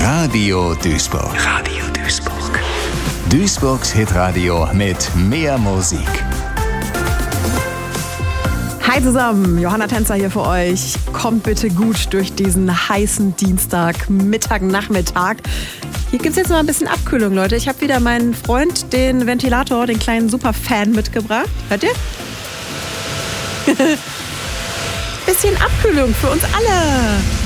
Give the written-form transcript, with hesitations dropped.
Radio Duisburg. Radio Duisburg. Duisburgs Hitradio mit mehr Musik. Hi zusammen, Johanna Tänzer hier für euch. Kommt bitte gut durch diesen heißen Dienstag, Mittag, Nachmittag. Hier gibt es jetzt mal ein bisschen Abkühlung, Leute. Ich habe wieder meinen Freund, den Ventilator, den kleinen Superfan mitgebracht. Hört ihr? Bisschen Abkühlung für uns alle.